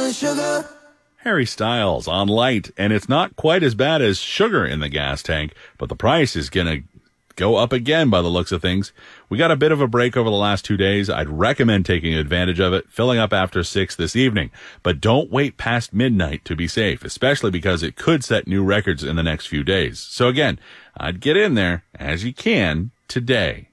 and sugar. Harry Styles on Light, and it's not quite as bad as sugar in the gas tank, but the price is going to go up again by the looks of things. We got a bit of a break over the last 2 days. I'd recommend taking advantage of it, filling up after 6 this evening. But don't wait past midnight to be safe, especially because it could set new records in the next few days. So again, I'd get in there as you can today.